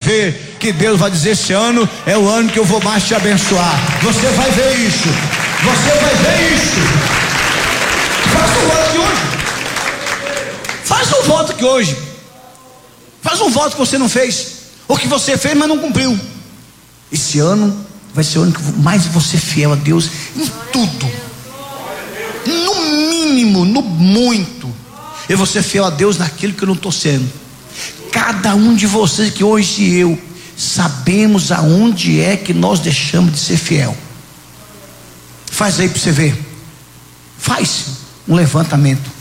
ver que Deus vai dizer: esse ano é o ano que eu vou mais te abençoar. Você vai ver isso. Você vai ver isso. Faça o voto de hoje. Faça um voto que hoje. Faz um voto que você não fez, ou que você fez, mas não cumpriu. Esse ano vai ser o ano que mais você fiel a Deus em tudo. No mínimo, no muito. Eu vou ser fiel a Deus naquilo que eu não estou sendo. Cada um de vocês que hoje e eu sabemos aonde é que nós deixamos de ser fiel. Faz aí para você ver. Faz um levantamento.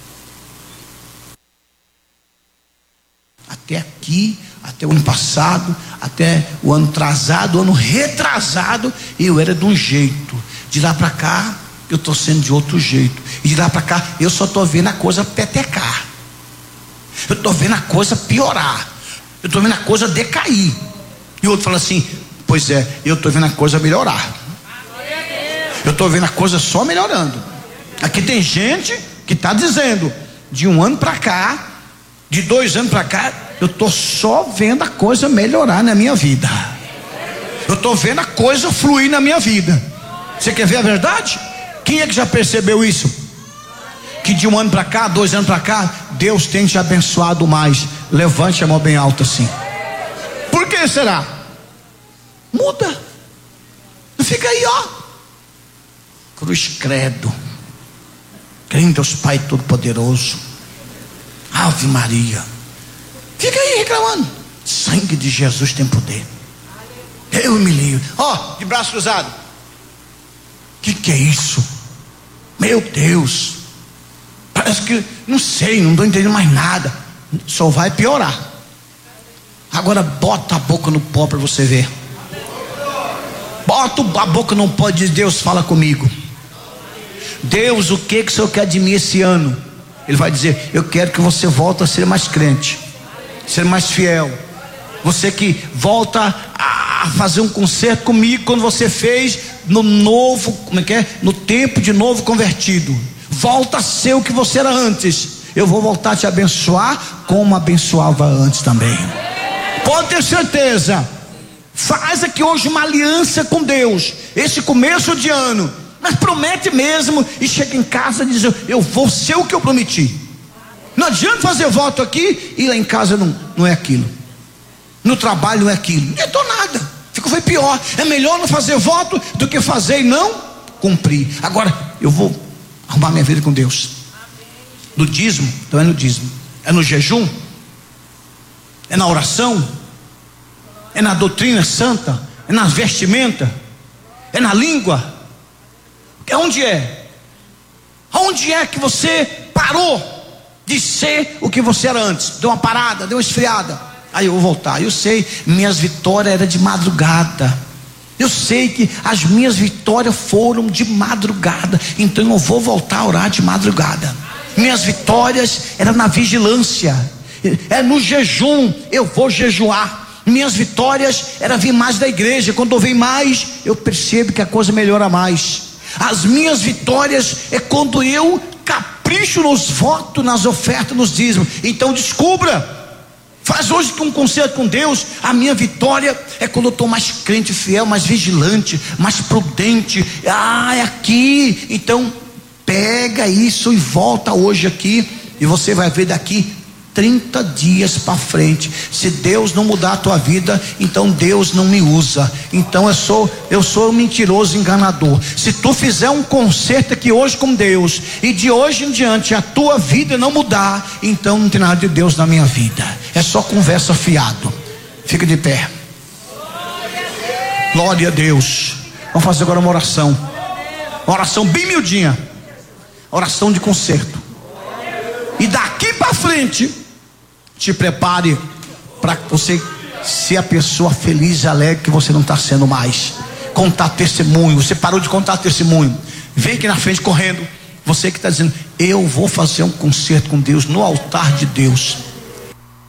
Até aqui, até o ano passado, até o ano atrasado, o ano retrasado, eu era de um jeito. De lá para cá, eu estou sendo de outro jeito. E de lá para cá, eu só estou vendo a coisa petecar. Eu estou vendo a coisa piorar. Eu estou vendo a coisa decair. E o outro fala assim: pois é, eu estou vendo a coisa melhorar. Eu estou vendo a coisa só melhorando. Aqui tem gente que está dizendo: de um ano para cá, de 2 anos para cá, eu estou só vendo a coisa melhorar na minha vida. Eu estou vendo a coisa fluir na minha vida. Você quer ver a verdade? Quem é que já percebeu isso? Que de 1 ano para cá, 2 anos para cá, Deus tem te abençoado mais. Levante a mão bem alta assim. Por que será? Muda. Não fica aí, ó. Cruz credo. Crê em Deus Pai Todo-Poderoso. Ave Maria. Fica aí reclamando. Sangue de Jesus tem poder. Eu me livro. Ó, de braço cruzado. Que é isso? Meu Deus. Parece que, não sei, não estou entendendo mais nada. Só vai piorar. Agora bota a boca no pó para você ver. Bota a boca no pó e diz: Deus, fala comigo. Deus, o que o Senhor quer de mim esse ano? Ele vai dizer: eu quero que você volte a ser mais crente, ser mais fiel. Você que volta a fazer um concerto comigo, quando você fez no novo, como é que é? No tempo de novo convertido. Volta a ser o que você era antes. Eu vou voltar a te abençoar como abençoava antes também. Pode ter certeza. Faz aqui hoje uma aliança com Deus, esse começo de ano, mas promete mesmo, e chega em casa e diz: eu vou ser o que eu prometi. Não adianta fazer voto aqui e lá em casa não é aquilo, no trabalho não é aquilo, não adiantou nada, foi pior. É melhor não fazer voto do que fazer e não cumprir. Agora eu vou arrumar minha vida com Deus. No dízimo, então é no dízimo, é no jejum, é na oração, é na doutrina santa, é nas vestimentas, é na língua. Onde é? Onde é que você parou de ser o que você era antes? Deu uma parada, deu uma esfriada. Aí eu vou voltar. Eu sei, minhas vitórias eram de madrugada. Eu sei que as minhas vitórias foram de madrugada. Então eu vou voltar a orar de madrugada. Minhas vitórias eram na vigilância, é no jejum. Eu vou jejuar. Minhas vitórias era vir mais da igreja. Quando eu venho mais, eu percebo que a coisa melhora mais. As minhas vitórias é quando eu capricho nos votos, nas ofertas, nos dízimos. Então descubra. Faz hoje um concerto com Deus. A minha vitória é quando eu estou mais crente, fiel, mais vigilante, mais prudente. É aqui. Então pega isso e volta hoje aqui, e você vai ver daqui 30 dias para frente. Se Deus não mudar a tua vida, então Deus não me usa. Então eu sou um mentiroso enganador. Se tu fizer um concerto aqui hoje com Deus, e de hoje em diante a tua vida não mudar, então não tem nada de Deus na minha vida. É só conversa fiado. Fica de pé. Glória a Deus. Vamos fazer agora uma oração. Uma oração bem miudinha. Oração de concerto. E daqui para frente, te prepare para você ser a pessoa feliz e alegre que você não está sendo mais. Contar testemunho. Você parou de contar testemunho. Vem aqui na frente correndo. Você que está dizendo: eu vou fazer um concerto com Deus no altar de Deus.